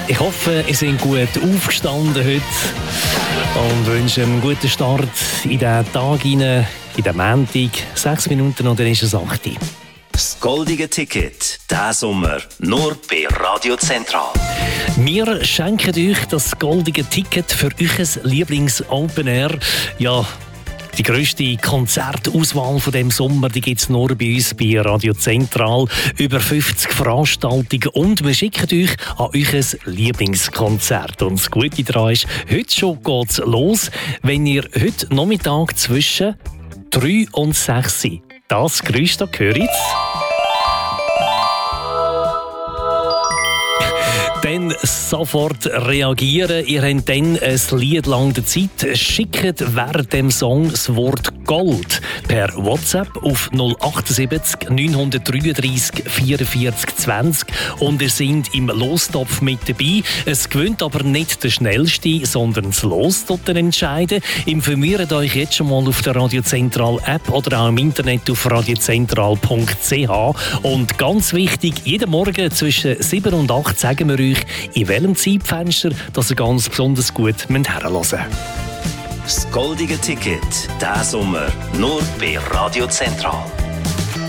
Ich hoffe, ihr seid gut aufgestanden heute und wünsche einen guten Start in den Tag hinein, in den Montag. 6 Minuten und dann ist es 8 Uhr. Das goldige Ticket, diesen Sommer, nur bei Radio Zentral. Wir schenken euch das goldige Ticket für euer Lieblings-Open Air. Ja, die grösste Konzertauswahl von dem Sommer, die gibt es nur bei uns bei Radio Zentral. Über 50 Veranstaltungen und wir schicken euch an euer Lieblingskonzert. Und das Gute daran ist, heute schon geht's los, wenn ihr heute Nachmittag zwischen 3 und 6 Uhr das Geräusch da hört. Dann sofort reagieren. Ihr habt dann ein Lied lang der Zeit. Schickt während dem Song das Wort Gold per WhatsApp auf 078 933 44 20 und ihr seid im Lostopf mit dabei. Es gewinnt aber nicht der Schnellste, sondern das Los dort entscheiden. Informiert euch jetzt schon mal auf der Radio Zentral App oder auch im Internet auf radiozentral.ch. Und ganz wichtig, jeden Morgen zwischen 7 und 8 sagen wir euch, in welchem Zeitfenster dass ihr ganz besonders gut herhören müsst. Das goldige Ticket, diesen Sommer, nur bei Radio Zentral.